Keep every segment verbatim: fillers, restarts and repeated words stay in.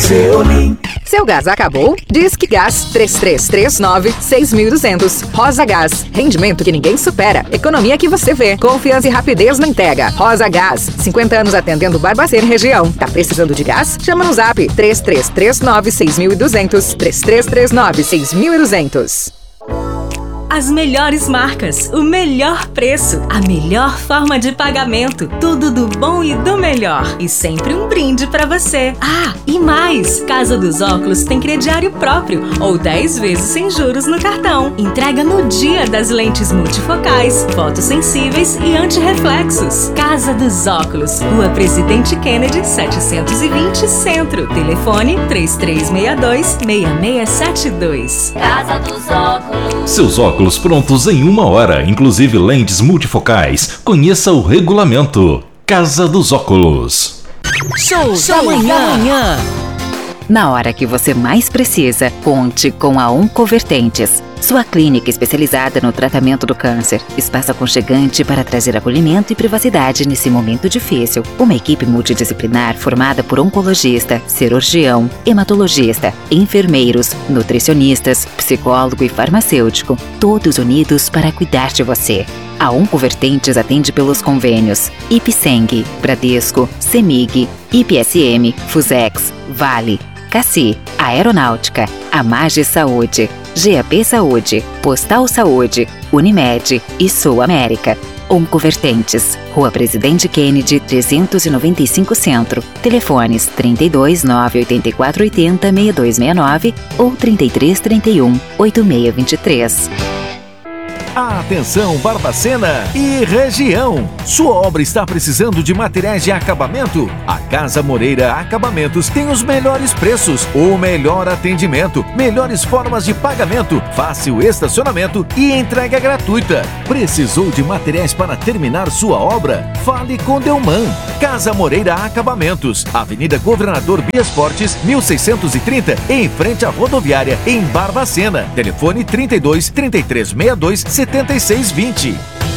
Ceolim. Seu gás acabou? Disque Gás três três três nove, seis dois zero zero. Rosa Gás, rendimento que ninguém supera. Economia que você vê. Confiança e rapidez na entrega. Rosa Gás, cinquenta anos atendendo Barbacena e região. Tá precisando de gás? Chama no zap três três três nove, seis dois zero zero. três três três nove, seis dois zero zero. As melhores marcas, o melhor preço, a melhor forma de pagamento, tudo do bom e do melhor. E sempre um brinde pra você. Ah, e mais! Casa dos Óculos tem crediário próprio ou dez vezes sem juros no cartão. Entrega no dia das lentes multifocais, fotossensíveis e antirreflexos. Casa dos Óculos, Rua Presidente Kennedy, setecentos e vinte, Centro. Telefone três três seis dois, seis seis sete dois. Casa dos Óculos. Seus óculos prontos em uma hora, inclusive lentes multifocais. Conheça o regulamento. Casa dos Óculos. Show, Show da manhã. da manhã. Na hora que você mais precisa, conte com a Oncovertentes. Sua clínica especializada no tratamento do câncer. Espaço aconchegante para trazer acolhimento e privacidade nesse momento difícil. Uma equipe multidisciplinar formada por oncologista, cirurgião, hematologista, enfermeiros, nutricionistas, psicólogo e farmacêutico. Todos unidos para cuidar de você. A Oncovertentes atende pelos convênios Ipseng, Bradesco, Semig, I P S M, Fusex, Vale, Cassi, Aeronáutica, Amage Saúde, G A P Saúde, Postal Saúde, Unimed e Sul América. Oncovertentes, Rua Presidente Kennedy, trezentos e noventa e cinco Centro. Telefones trinta e dois, nove oito quatro oito zero, seis dois seis nove ou trinta e três, trinta e um, oito seis dois três. Atenção Barbacena e região! Sua obra está precisando de materiais de acabamento? A Casa Moreira Acabamentos tem os melhores preços, o melhor atendimento, melhores formas de pagamento, fácil estacionamento e entrega gratuita. Precisou de materiais para terminar sua obra? Fale com Delman. Casa Moreira Acabamentos, Avenida Governador Bias Fortes, mil seiscentos e trinta, em frente à rodoviária, em Barbacena. Telefone trinta e dois, trinta e três sessenta e dois, setenta e seis vinte.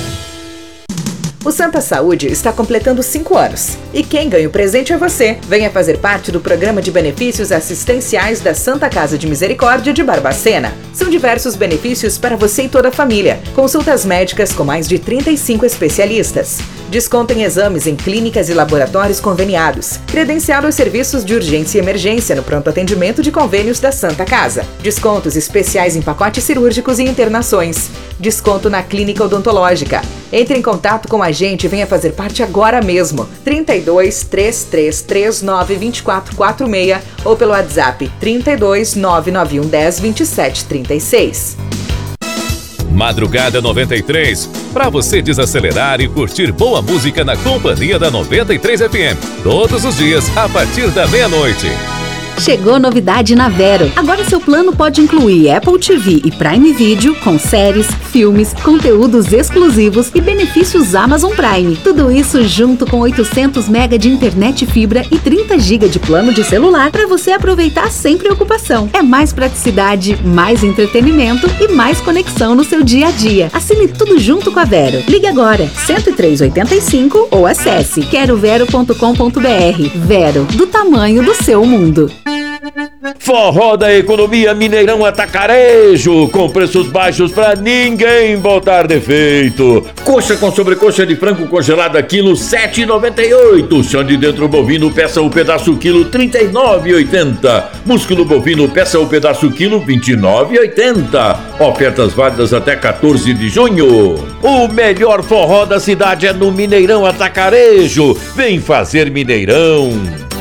O Santa Saúde está completando cinco anos. E quem ganha o presente é você. Venha fazer parte do programa de benefícios assistenciais da Santa Casa de Misericórdia de Barbacena. São diversos benefícios para você e toda a família. Consultas médicas com mais de trinta e cinco especialistas. Desconto em exames em clínicas e laboratórios conveniados. Credenciado aos serviços de urgência e emergência no pronto atendimento de convênios da Santa Casa. Descontos especiais em pacotes cirúrgicos e internações. Desconto na clínica odontológica. Entre em contato com a gente e venha fazer parte agora mesmo. trinta e dois, três três três nove, dois quatro quatro seis ou pelo WhatsApp trinta e dois, nove nove um um zero, vinte e sete trinta e seis. Madrugada noventa e três, para você desacelerar e curtir boa música na companhia da noventa e três F M. Todos os dias, a partir da meia-noite. Chegou novidade na Vero. Agora seu plano pode incluir Apple T V e Prime Video com séries, filmes, conteúdos exclusivos e benefícios Amazon Prime. Tudo isso junto com oitocentos mega de internet fibra e trinta gigas de plano de celular para você aproveitar sem preocupação. É mais praticidade, mais entretenimento e mais conexão no seu dia a dia. Assine tudo junto com a Vero. Ligue agora cento e três, oitenta e cinco ou acesse quero vero ponto com ponto br. Vero, do tamanho do seu mundo. Forró da Economia Mineirão Atacarejo, com preços baixos pra ninguém botar defeito. Coxa com sobrecoxa de frango congelada quilo sete reais e noventa e oito. Chão de dentro bovino peça o pedaço quilo trinta e nove reais e oitenta centavos. Músculo bovino peça o pedaço quilo vinte e nove reais e oitenta centavos. Ofertas válidas até quatorze de junho. O melhor forró da cidade é no Mineirão Atacarejo. Vem fazer Mineirão.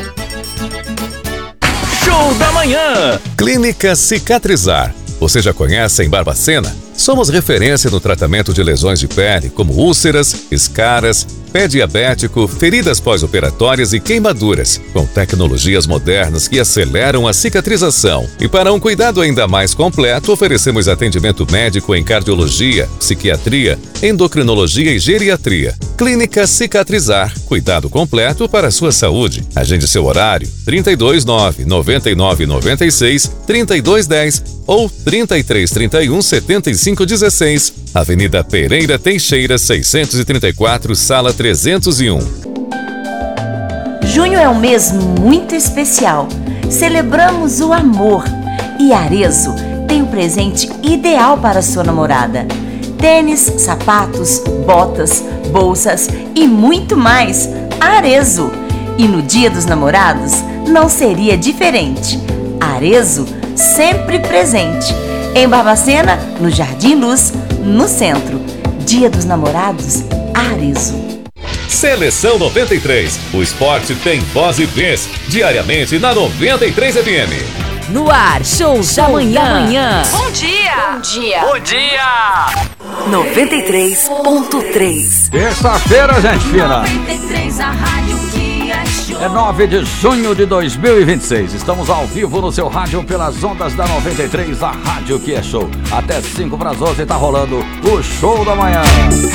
Show da manhã. Clínica Cicatrizar. Você já conhece em Barbacena? Somos referência no tratamento de lesões de pele, como úlceras, escaras, pé diabético, feridas pós-operatórias e queimaduras, com tecnologias modernas que aceleram a cicatrização. E para um cuidado ainda mais completo, oferecemos atendimento médico em cardiologia, psiquiatria, endocrinologia e geriatria. Clínica Cicatrizar. Cuidado completo para a sua saúde. Agende seu horário trinta e dois, nove, noventa e nove, noventa e seis, trinta e dois, dez ou trinta e três, trinta e um, setenta e cinco, dezesseis. Avenida Pereira Teixeira, seiscentos e trinta e quatro, sala trezentos e um. Junho é um mês muito especial. celebramos o amor. E Arezzo tem o presente ideal para sua namorada. Tênis, sapatos, botas, bolsas e muito mais. Arezzo. E no Dia dos Namorados não seria diferente. Arezzo sempre presente. Em Barbacena, no Jardim Luz, no centro. Dia dos Namorados, Arezzo. Seleção noventa e três. O esporte tem voz e vez. Diariamente na noventa e três F M. No ar, show, show da manhã. Da manhã. Bom dia! Bom dia! Bom dia! noventa e três ponto três. Terça-feira, gente fina. noventa e três, a rádio que é show. É nove de junho de dois mil e vinte e seis. Estamos ao vivo no seu rádio pelas ondas da noventa e três, a rádio que é show. Até cinco para as onze tá rolando o show da manhã.